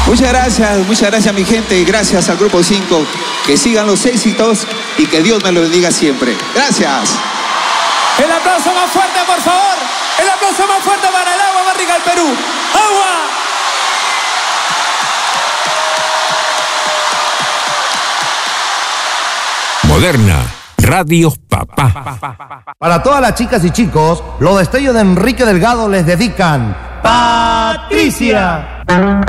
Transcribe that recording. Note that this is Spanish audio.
Muchas gracias mi gente, gracias al Grupo 5, que sigan los éxitos y que Dios me lo bendiga siempre. Gracias. El aplauso más fuerte, por favor. El aplauso más fuerte para el agua más rica del Perú. ¡Agua! Moderna, Radios Papá. Para todas las chicas y chicos, los destellos de Enrique Delgado les dedican Patricia.